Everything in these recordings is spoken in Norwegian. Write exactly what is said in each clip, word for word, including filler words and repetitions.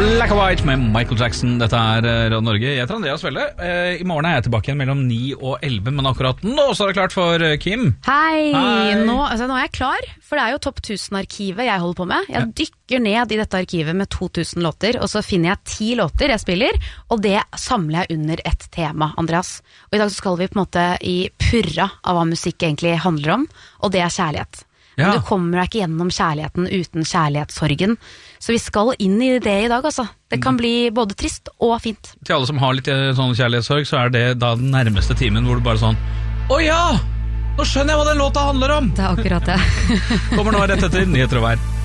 Black and White med Michael Jackson. Dette er Radio Norge. Jeg heter Andreas Velle. I morgen er jeg tilbake igjen mellom ni og elleve, men akkurat nå så er det klart for Kim. Hei! Hei. Nå, altså, nå er jeg klar, for det er jo Topp tusen-arkivet jeg holder på med. Jeg ja. dykker ned i dette arkivet med to tusen låter, og så finner jeg ti låter jeg spiller, og det samler jeg under et tema, Andreas. Og i dag så skal vi på en måte i purra av hva musikk egentlig handler om, og det er kjærlighet. Ja. Men du kommer deg ikke gjennom kjærligheten uten kjærlighetssorgen. Så vi skal inn i det i dag, altså. Det kan bli både trist og fint. Til alle som har litt sånn kjærlighetssorg, så er det da den nærmeste timen hvor du bare sånn Å ja! Nå skjønner jeg hva den låta handler om! Det er akkurat det. Kommer nå rett etter nyheter og vær.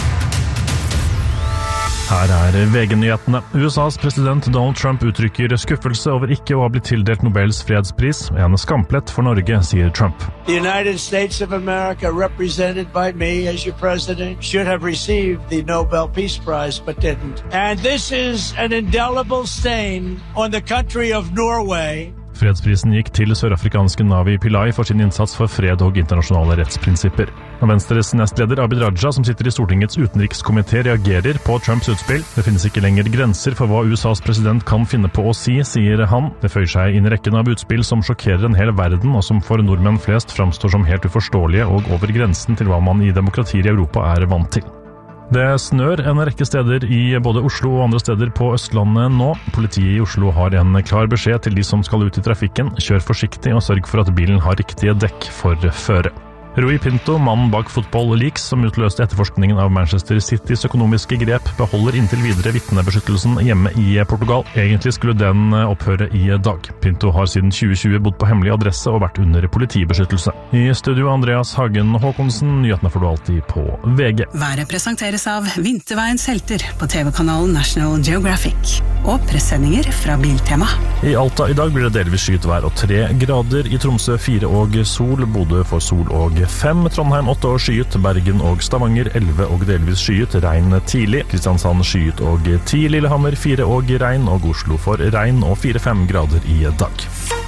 Her er V G-nyhetene. U S A's president Donald Trump uttrykker skuffelse over ikke å ha blitt tildelt Nobels fredspris. En skamplett for Norge, sier Trump. The United States of America, represented by me as your president, should have received the Nobel Peace Prize, but didn't. And this is an indelible stain on the country of Norway. Fredsprisen gikk til sørafrikanske Navi Pillay for sin innsats for fred og internasjonale rettsprinsipper. Venstres nestleder Abid Raja, som sitter i Stortingets utenrikskomité, reagerer på Trumps utspill. Det finnes ikke lenger grenser for hva U S A's president kan finne på å si, sier han. Det føyer seg inn i rekken av utspill som sjokkerer en hel verden, og som for nordmenn flest framstår som helt uforståelige og over grensen til hva man i demokratier i Europa er vant til. Det snør en rekke steder i både Oslo og andre steder på Østlandet nå. Politiet i Oslo har en klar beskjed til de som skal ut i trafikken. Kjør forsiktig og sørg for at bilen har riktige dekk for føre. Rui Pinto, mannen bak Football Leaks, som utløste etterforskningen av Manchester Citys økonomiske grep, beholder inntil videre vitnebeskyttelsen hjemme i Portugal. Egentlig skulle den opphøre i dag. Pinto har siden tjue tjue bodd på hemmelig adresse og vært under politibeskyttelse. I studio Andreas Hagen Håkonsen, nyhetene får du alltid på V G. Været presenteres av Vinterveiens helter på T V-kanalen National Geographic og pressendinger fra Biltema. I Alta i dag blir det delvis skyet vær og tre grader. I Tromsø fire og sol, Bodø for sol og fem, Trondheim åtte og skyet, Bergen og Stavanger elleve og delvis skyet, regn tidlig, Kristiansand skyet og ti, Lillehammer fire og regn, og Oslo for regn og fire fem grader i dag.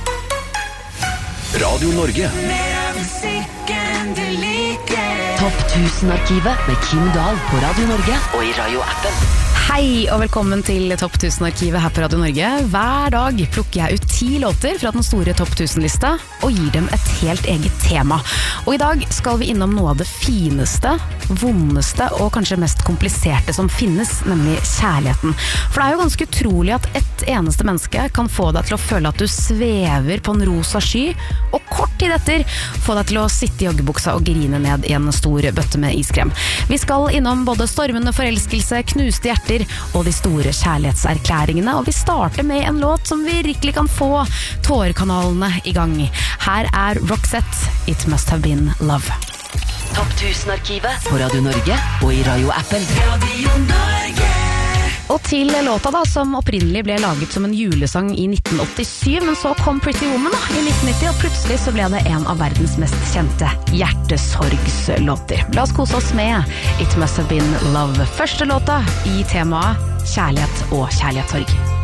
Radio Norge. Topp tusen-arkivet med Kim Dahl på Radio Norge og i Radio-appen. Hei og velkommen til Topp tusen-arkivet her på Radio Norge. Hver dag plukker jeg ut ti låter fra den store Topp tusen-lista og gir dem et helt eget tema. Og i dag skal vi innom noe av det fineste, vondeste og kanskje mest kompliserte som finnes, nemlig kjærligheten. For det er jo ganske utrolig at ett eneste menneske kan få deg til å føle at du svever på en rosa sky, og kort tid etter få deg til å sitte i joggebuksa og grine ned i en stor bøtte med iskrem. Vi skal innom både stormende forelskelse, knuste hjerter og de store kjærlighetserklæringene, og vi starter med en låt som virkelig kan få tårekanalene i gang. Her er Roxette, It Must Have Been Love. Topp tusen-arkivet på Radio Norge og i Radio-appen. Radio Norge. Og til låta da, som opprinnelig ble laget som en julesang i nitten åttisyv, men så kom Pretty Woman da, i nitten nitti, og plutselig så ble det en av verdens mest kjente hjertesorgslåter. La oss kose oss med It Must Have Been Love. Første låta i temaet kjærlighet og kjærlighetssorg.